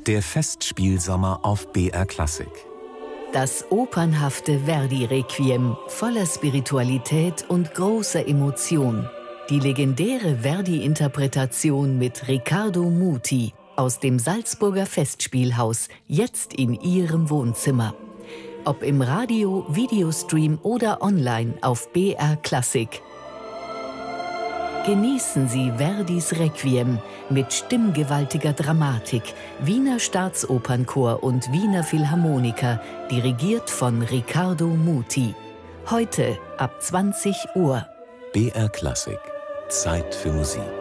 Der Festspielsommer auf BR Klassik. Das opernhafte Verdi-Requiem voller Spiritualität und großer Emotion. Die legendäre Verdi-Interpretation mit Riccardo Muti aus dem Salzburger Festspielhaus, jetzt in Ihrem Wohnzimmer. Ob im Radio, Videostream oder online auf BR Klassik. Genießen Sie Verdis Requiem mit stimmgewaltiger Dramatik, Wiener Staatsopernchor und Wiener Philharmoniker, dirigiert von Riccardo Muti. Heute ab 20 Uhr. BR Klassik. Zeit für Musik.